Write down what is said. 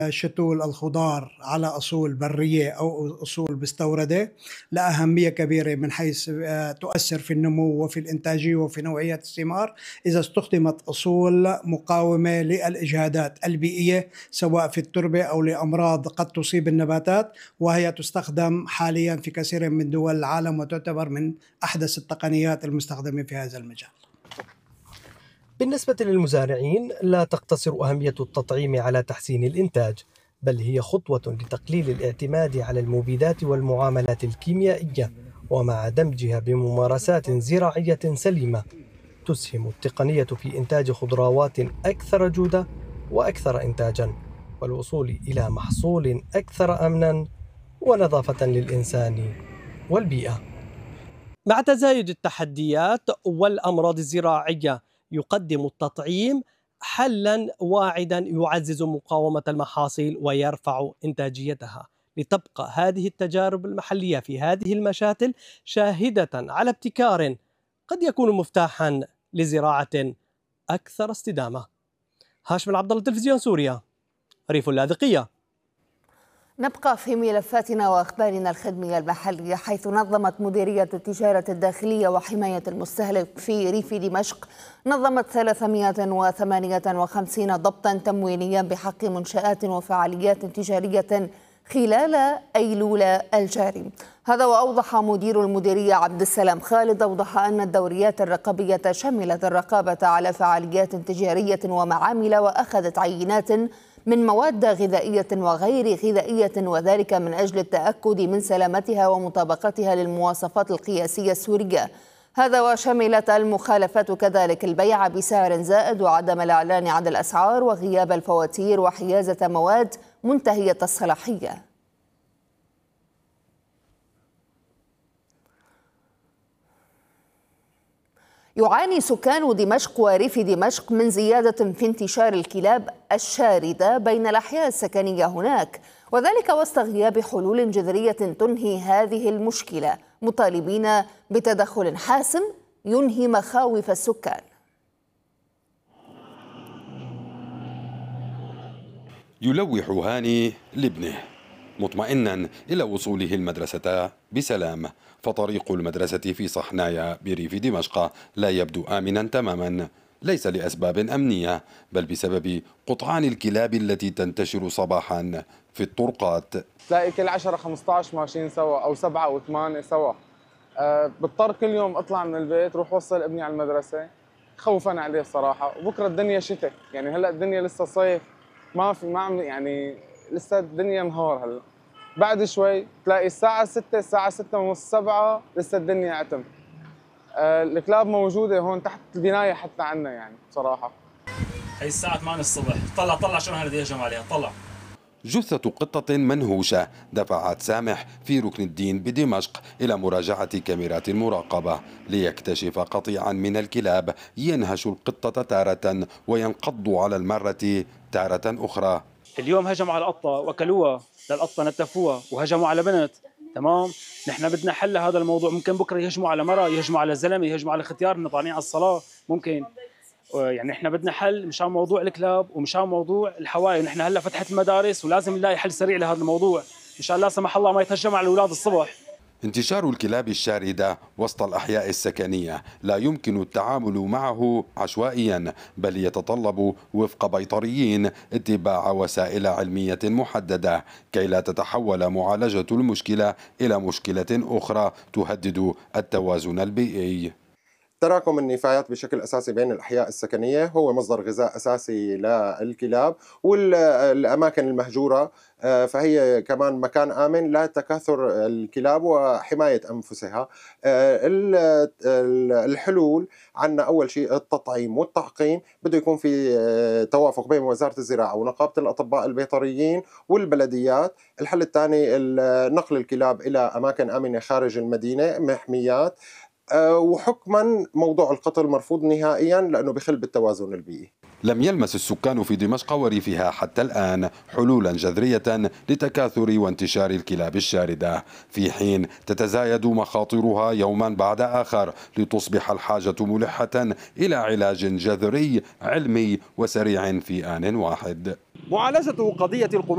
شتول الخضار على أصول برية أو أصول مستوردة لها أهمية كبيرة من حيث تؤثر في النمو وفي الإنتاجية وفي نوعية الثمار إذا استخدمت أصول مقاومة للإجهادات البيئية سواء في التربة أو لأمراض قد تصيب النباتات، وهي تستخدم حاليا في كثير من دول العالم وتعتبر من أحدث التقنيات المستخدمة في هذا المجال. بالنسبة للمزارعين لا تقتصر أهمية التطعيم على تحسين الإنتاج، بل هي خطوة لتقليل الاعتماد على المبيدات والمعاملات الكيميائية، ومع دمجها بممارسات زراعية سليمة تسهم التقنية في إنتاج خضروات أكثر جودة وأكثر إنتاجا، والوصول إلى محصول أكثر أمنا ونظافة للإنسان والبيئة. مع تزايد التحديات والأمراض الزراعية يقدم التطعيم حلاً واعداً يعزز مقاومة المحاصيل ويرفع إنتاجيتها، لتبقى هذه التجارب المحلية في هذه المشاتل شاهدة على ابتكار قد يكون مفتاحاً لزراعة أكثر استدامة. هاشم العبد الله، تلفزيون سوريا، ريف اللاذقية. نبقى في ملفاتنا وأخبارنا الخدمية المحلية، حيث نظمت مديرية التجارة الداخلية وحماية المستهلك في ريف دمشق 358 ضبطا تموينيا بحق منشآت وفعاليات تجارية خلال أيلول الجاري. هذا وأوضح مدير المديرية عبد السلام خالد أن الدوريات الرقابية شملت الرقابة على فعاليات تجارية ومعامل، وأخذت عينات من مواد غذائية وغير غذائية، وذلك من أجل التأكد من سلامتها ومطابقتها للمواصفات القياسية السورية. هذا وشملت المخالفات كذلك البيع بسعر زائد وعدم الإعلان عن الأسعار وغياب الفواتير وحيازة مواد منتهية الصلاحية. يعاني سكان دمشق وريف دمشق من زيادة في انتشار الكلاب الشاردة بين الأحياء السكنية هناك، وذلك وسط غياب حلول جذرية تنهي هذه المشكلة، مطالبين بتدخل حاسم ينهي مخاوف السكان. يلوح هاني لابنه مطمئنا إلى وصوله المدرسة بسلام، فطريق المدرسة في صحنايا بريف دمشق لا يبدو آمنا تماما، ليس لأسباب أمنية بل بسبب قطعان الكلاب التي تنتشر صباحا في الطرقات. تلاقي كل 10-15 ماشيين سوا أو 7 و8 سوا. بضطر كل يوم أطلع من البيت روح وصل ابني على المدرسة خوفا عليه الصراحة. وبكرة الدنيا شتاء، يعني هلأ الدنيا لسه صيف، ما يعني لسه الدنيا نهار. هلا بعد شوي تلاقي الساعة 6 الساعة 6 ونص 7 لسه الدنيا عتم. الكلاب موجودة هون تحت البناية حتى عنا، يعني بصراحة هي الساعة 8 الصبح طلع شو هذا يهجم عليها. طلع جثة قطة منهوشة دفعت سامح في ركن الدين بدمشق إلى مراجعة كاميرات المراقبة ليكتشف قطيعا من الكلاب ينهش القطة تارة وينقض على المرة تارة أخرى. اليوم هجموا على القطة وأكلوها، للقطة نتفوها، وهجموا على بنت. تمام، نحن بدنا حل هذا الموضوع. ممكن بكرة يهجموا على مرة، يهجموا على زلمة، يهجموا على ختيار طالعين على الصلاة، ممكن. يعني احنا بدنا حل مشان موضوع الكلاب ومشان موضوع الحوائي. نحن هلا فتحت المدارس ولازم نلاقي حل سريع لهذا الموضوع مشان لا سمح الله ما يتهجم على الاولاد الصبح. انتشار الكلاب الشاردة وسط الأحياء السكنية لا يمكن التعامل معه عشوائيا، بل يتطلب وفق بيطريين اتباع وسائل علمية محددة كي لا تتحول معالجة المشكلة إلى مشكلة أخرى تهدد التوازن البيئي. تراكم النفايات بشكل أساسي بين الأحياء السكنية هو مصدر غذاء أساسي للكلاب، والأماكن المهجورة فهي كمان مكان آمن لتكاثر الكلاب وحماية أنفسها. الحلول عنا أول شيء التطعيم والتعقيم، بده يكون في توافق بين وزارة الزراعة ونقابة الأطباء البيطريين والبلديات. الحل الثاني نقل الكلاب إلى أماكن آمنة خارج المدينة، محميات. وحكما موضوع القتل مرفوض نهائيا لأنه بخل بالتوازن البيئي. لم يلمس السكان في دمشق وريفها حتى الآن حلولا جذرية لتكاثر وانتشار الكلاب الشاردة، في حين تتزايد مخاطرها يوما بعد آخر لتصبح الحاجة ملحة إلى علاج جذري علمي وسريع في آن واحد. معالجة قضية القمامة